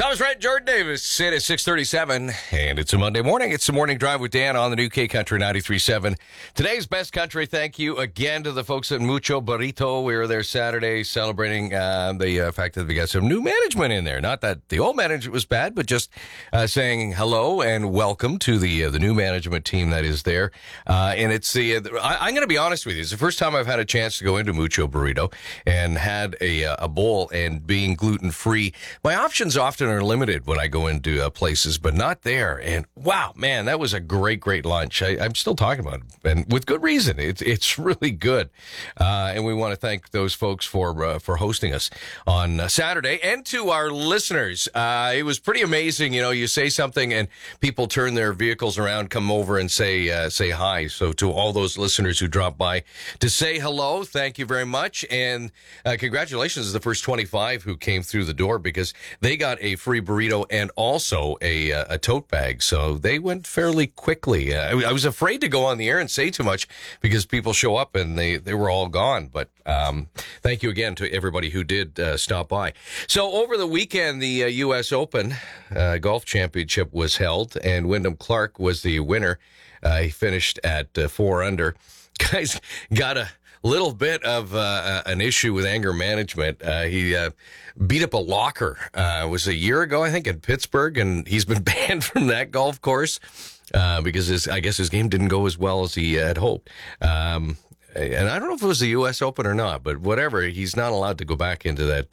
Thomas Rhett, Jordan Davis. It is 6:37, and it's a Monday morning. It's the Morning Drive with Dan on the new K Country 93.7. Today's best country. Thank you again to the folks at Mucho Burrito. We were there Saturday celebrating the fact that we got some new management in there. Not that the old management was bad, but just saying hello and welcome to the new management team that is there. And it's I'm going to be honest with you. It's the first time I've had a chance to go into Mucho Burrito and had a bowl, and being gluten-free. My options often are limited when I go into places, but not there. And wow, man, that was a great lunch. I'm still talking about it, and with good reason. It's really good. And we want to thank those folks for hosting us on Saturday. And to our listeners, it was pretty amazing. You know, you say something and people turn their vehicles around, come over and say hi. So to all those listeners who dropped by to say hello, thank you very much. And congratulations to the first 25 who came through the door, because they got a free burrito and also a tote bag. So they went fairly quickly. I was afraid to go on the air and say too much because people show up and they were all gone. But thank you again to everybody who did stop by. So over the weekend, the U.S. Open Golf Championship was held, and Wyndham Clark was the winner. He finished at 4 under. Guys got a little bit of an issue with anger management. He beat up a locker. It was a year ago, I think, in Pittsburgh, and he's been banned from that golf course because I guess his game didn't go as well as he had hoped. And I don't know if it was the U.S. Open or not, but whatever, he's not allowed to go back into that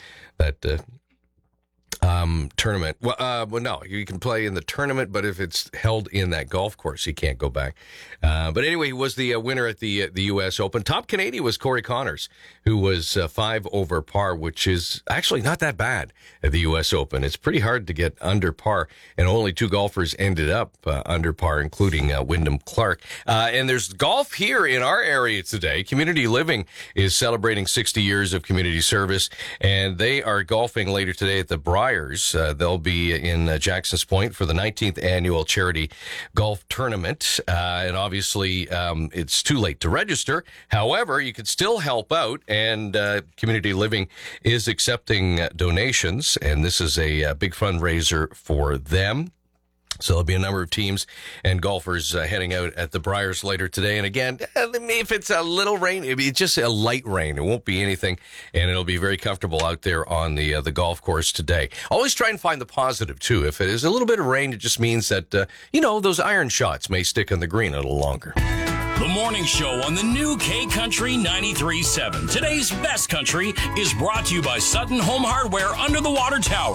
tournament. Well, no, you can play in the tournament, but if it's held in that golf course, he can't go back. But anyway, he was the winner at the U.S. Open. Top Canadian was Corey Connors, who was 5 over par, which is actually not that bad at the U.S. Open. It's pretty hard to get under par, and only 2 golfers ended up under par, including Wyndham Clark. And there's golf here in our area today. Community Living is celebrating 60 years of community service, and they are golfing later today at the Briars. They'll be in Jackson's Point for the 19th annual charity golf tournament. And obviously, it's too late to register. However, you can still help out, and Community Living is accepting donations, and this is a big fundraiser for them. So there'll be a number of teams and golfers heading out at the Briars later today. And again, if it's a little rain, it'll be just a light rain. It won't be anything, and it'll be very comfortable out there on the golf course today. Always try and find the positive, too. If it is a little bit of rain, it just means that, those iron shots may stick on the green a little longer. The morning show on the new K Country 93.7. Today's best country is brought to you by Sutton Home Hardware under the water tower.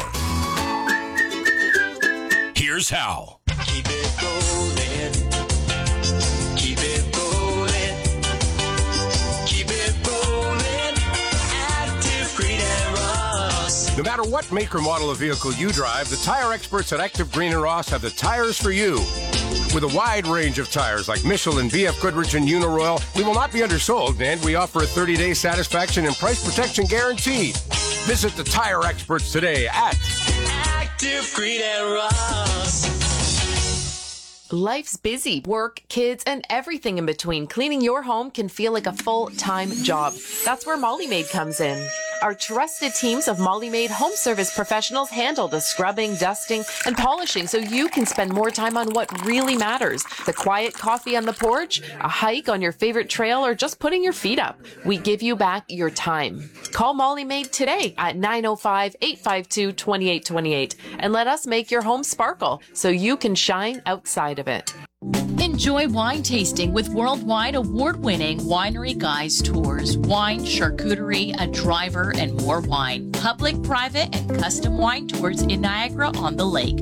Here's how. Keep it rolling. Keep it rolling. Keep it rolling. Active Green and Ross. No matter what make or model of vehicle you drive, the tire experts at Active Green and Ross have the tires for you. With a wide range of tires like Michelin, BF Goodrich, and Uniroyal, we will not be undersold, and we offer a 30-day satisfaction and price protection guarantee. Visit the tire experts today at Active Green and Ross. Life's busy. Work, kids, and everything in between. Cleaning your home can feel like a full-time job. That's where Molly Maid comes in. Our trusted teams of Molly Maid home service professionals handle the scrubbing, dusting, and polishing so you can spend more time on what really matters. The quiet coffee on the porch, a hike on your favorite trail, or just putting your feet up. We give you back your time. Call Molly Maid today at 905-852-2828 and let us make your home sparkle so you can shine outside of it. Enjoy wine tasting with worldwide award-winning Winery Guys Tours. Wine, charcuterie, a driver, and more wine. Public, private, and custom wine tours in Niagara-on-the-Lake.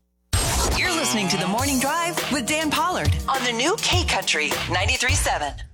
WineryGuysTours.ca. You're listening to The Morning Drive with Dan Pollard on the new K Country 93.7.